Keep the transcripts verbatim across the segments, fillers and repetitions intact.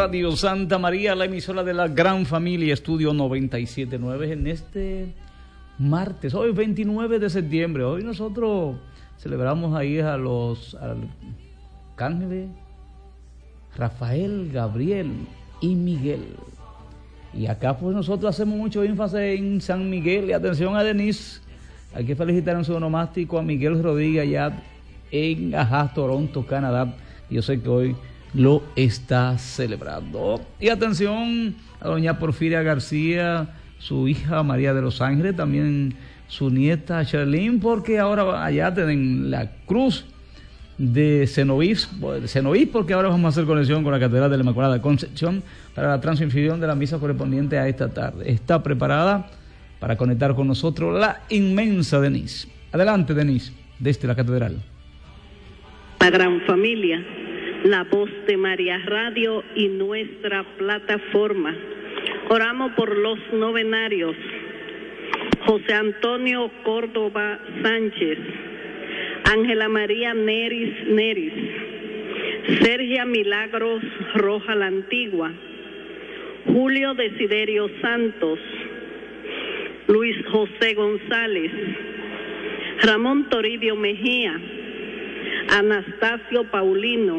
Radio Santa María, la emisora de la gran familia, Estudio noventa y siete punto nueve, en este martes, hoy veintinueve de septiembre. Hoy nosotros celebramos ahí a los arcángeles Rafael, Gabriel y Miguel. Y acá pues nosotros hacemos mucho énfasis en San Miguel. Y atención a Denise, hay que felicitar en su onomástico a Miguel Rodríguez allá en Ajá, Toronto, Canadá. Yo sé que hoy lo está celebrando. Y atención a doña Porfiria García, su hija María de los Ángeles, también su nieta Charlene, porque ahora allá tienen la cruz de Cenoís, Cenoís, porque ahora vamos a hacer conexión con la Catedral de la Inmaculada Concepción para la transmisión de la misa correspondiente a esta tarde. Está preparada para conectar con nosotros la inmensa Denise. Adelante, Denise, desde la Catedral. La gran familia, la voz de María Radio y nuestra plataforma. Oramos por los novenarios. José Antonio Córdoba Sánchez, Ángela María Neris Neris, Sergia Milagros Roja la Antigua, Julio Desiderio Santos, Luis José González, Ramón Toribio Mejía, Anastasio Paulino,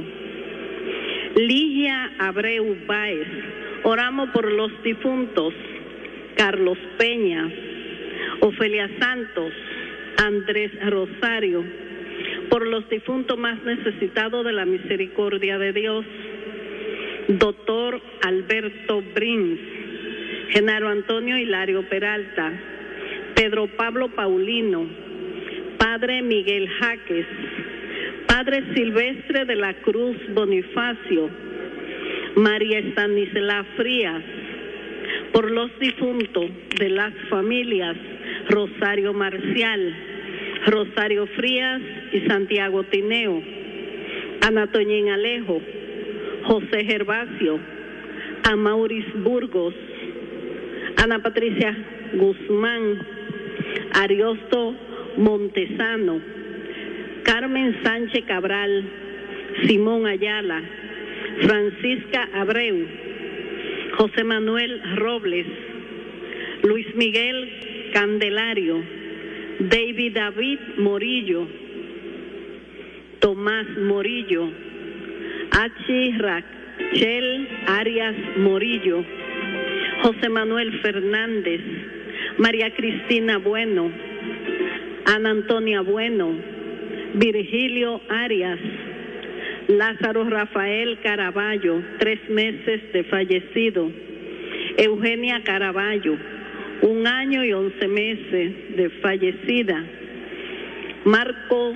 Ligia Abreu Báez. Oramos por los difuntos: Carlos Peña, Ofelia Santos, Andrés Rosario, por los difuntos más necesitados de la misericordia de Dios: Doctor Alberto Brins, Genaro Antonio Hilario Peralta, Pedro Pablo Paulino, Padre Miguel Jaques, Padre Silvestre de la Cruz Bonifacio, María Estanisla Frías, por los difuntos de las familias Rosario Marcial, Rosario Frías y Santiago Tineo, Ana Toñín Alejo, José Gervasio, Amauris Burgos, Ana Patricia Guzmán, Ariosto Montesano, Carmen Sánchez Cabral, Simón Ayala, Francisca Abreu, José Manuel Robles, Luis Miguel Candelario, David David Morillo, Tomás Morillo, H. Rachel Arias Morillo, José Manuel Fernández, María Cristina Bueno, Ana Antonia Bueno, Virgilio Arias, Lázaro Rafael Caraballo, tres meses de fallecido, Eugenia Caraballo, un año y once meses de fallecida, Marco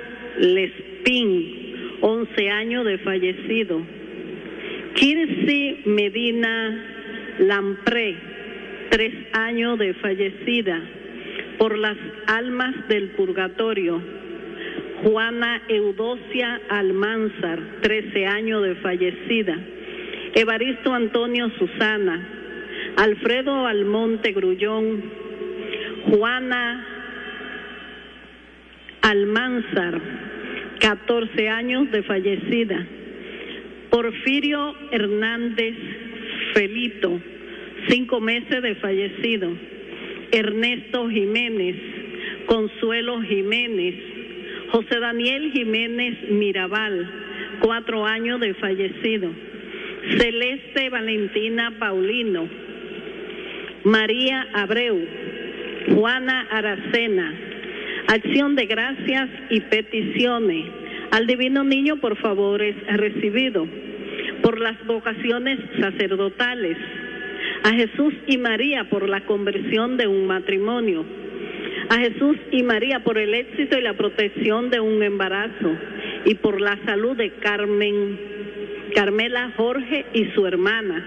Lespín, once años de fallecido, Kirsi Medina Lampré, tres años de fallecida, por las almas del purgatorio, Juana Eudocia Almanzar, trece años de fallecida, Evaristo Antonio Susana, Alfredo Almonte Grullón, Juana Almanzar, catorce años de fallecida, Porfirio Hernández Felito, cinco meses de fallecido, Ernesto Jiménez, Consuelo Jiménez, José Daniel Jiménez Mirabal, cuatro años de fallecido, Celeste Valentina Paulino, María Abreu, Juana Aracena. Acción de gracias y peticiones al Divino Niño por favores recibidos, por las vocaciones sacerdotales, a Jesús y María por la conversión de un matrimonio, a Jesús y María por el éxito y la protección de un embarazo, y por la salud de Carmen, Carmela Jorge y su hermana,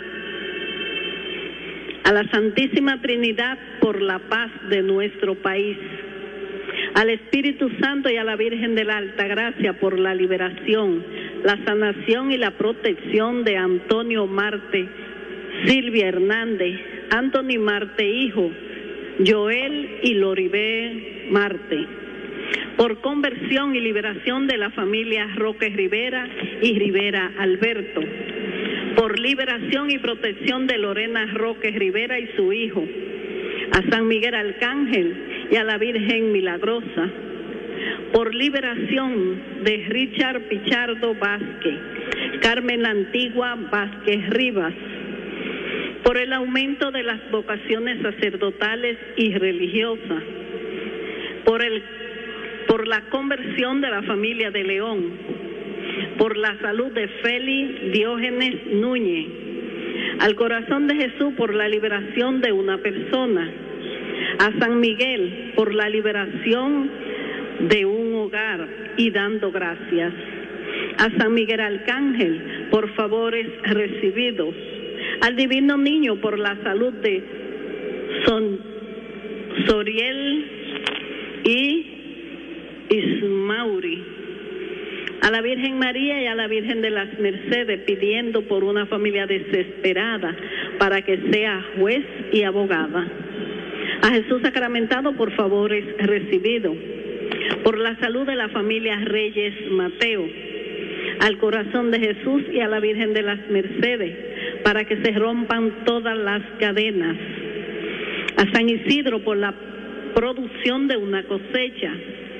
a la Santísima Trinidad por la paz de nuestro país, al Espíritu Santo y a la Virgen de la Altagracia por la liberación, la sanación y la protección de Antonio Marte, Silvia Hernández, Anthony Marte hijo, Joel y Loribé Marte, por conversión y liberación de la familia Roque Rivera y Rivera Alberto, por liberación y protección de Lorena Roque Rivera y su hijo, a San Miguel Arcángel y a la Virgen Milagrosa, por liberación de Richard Pichardo Vázquez, Carmen la Antigua Vázquez Rivas, por el aumento de las vocaciones sacerdotales y religiosas, por el por la conversión de la familia de León, por la salud de Félix Diógenes Núñez, al corazón de Jesús por la liberación de una persona, a San Miguel por la liberación de un hogar y dando gracias, a San Miguel Arcángel por favores recibidos, al Divino Niño por la salud de Son, Soriel y Ismauri, a la Virgen María y a la Virgen de las Mercedes, pidiendo por una familia desesperada para que sea juez y abogada, a Jesús sacramentado por favores recibidos, por la salud de la familia Reyes Mateo, al corazón de Jesús y a la Virgen de las Mercedes, para que se rompan todas las cadenas, a San Isidro por la producción de una cosecha,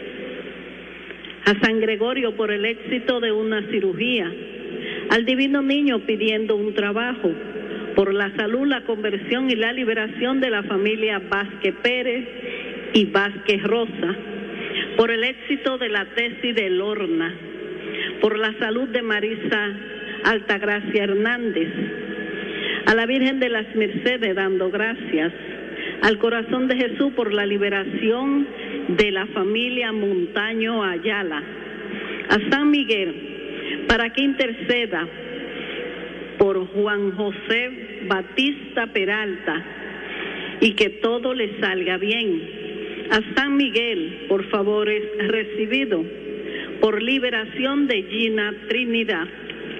a San Gregorio por el éxito de una cirugía, al Divino Niño pidiendo un trabajo, por la salud, la conversión y la liberación de la familia Vázquez Pérez y Vázquez Rosa, por el éxito de la tesis de Lorna, por la salud de Marisa Altagracia Hernández, a la Virgen de las Mercedes dando gracias, al corazón de Jesús por la liberación de la familia Montaño Ayala, a San Miguel para que interceda por Juan José Batista Peralta y que todo le salga bien, a San Miguel por favores recibidos, por liberación de Gina Trinidad.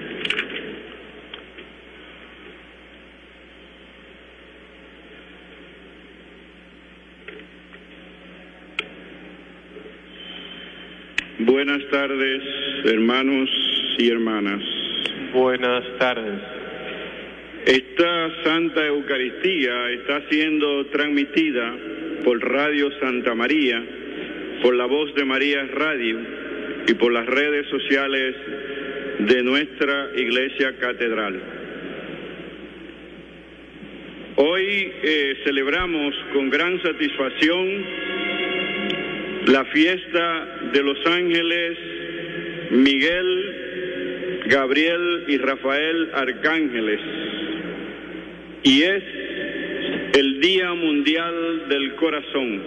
Buenas tardes, hermanos y hermanas. Buenas tardes. Esta Santa Eucaristía está siendo transmitida por Radio Santa María, por la Voz de María Radio y por las redes sociales de nuestra Iglesia Catedral. Hoy eh, celebramos con gran satisfacción la fiesta de los ángeles Miguel, Gabriel y Rafael Arcángeles, y es el Día Mundial del Corazón.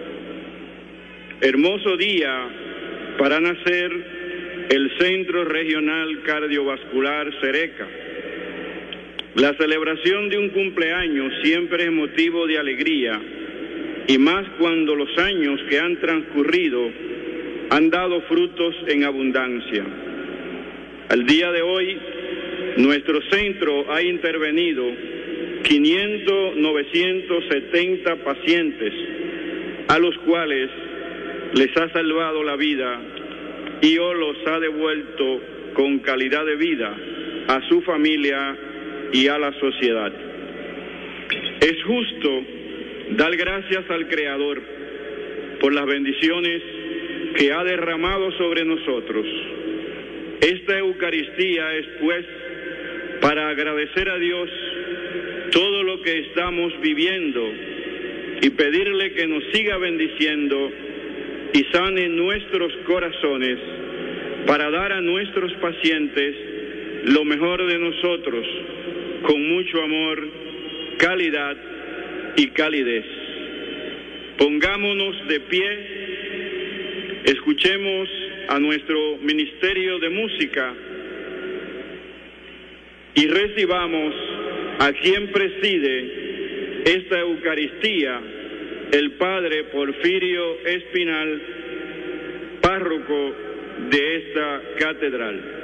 Hermoso día para nacer el Centro Regional Cardiovascular Cereca. La celebración de un cumpleaños siempre es motivo de alegría, y más cuando los años que han transcurrido han dado frutos en abundancia. Al día de hoy, nuestro centro ha intervenido quinientos, novecientos setenta pacientes, a los cuales les ha salvado la vida y o los ha devuelto con calidad de vida a su familia y a la sociedad. Es justo dar gracias al Creador por las bendiciones que ha derramado sobre nosotros. Esta Eucaristía es, pues, para agradecer a Dios todo lo que estamos viviendo y pedirle que nos siga bendiciendo y sane nuestros corazones para dar a nuestros pacientes lo mejor de nosotros, con mucho amor, calidad y calidez. Pongámonos de pie, escuchemos a nuestro Ministerio de Música y recibamos a quien preside esta Eucaristía, el Padre Porfirio Espinal, párroco de esta catedral.